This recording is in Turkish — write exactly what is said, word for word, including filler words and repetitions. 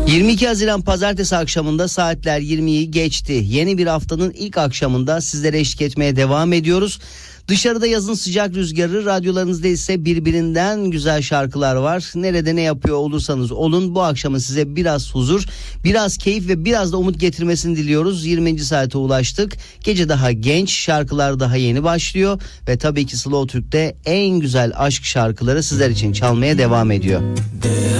yirmi iki Haziran Pazartesi akşamında saatler yirmiyi geçti. Yeni bir haftanın ilk akşamında sizlere eşlik etmeye devam ediyoruz. Dışarıda yazın sıcak rüzgarı, radyolarınızda ise birbirinden güzel şarkılar var. Nerede ne yapıyor olursanız olun, bu akşamın size biraz huzur, biraz keyif ve biraz da umut getirmesini diliyoruz. yirminci saate ulaştık. Gece daha genç, şarkılar daha yeni başlıyor ve tabii ki Slow Türk'te en güzel aşk şarkıları sizler için çalmaya devam ediyor.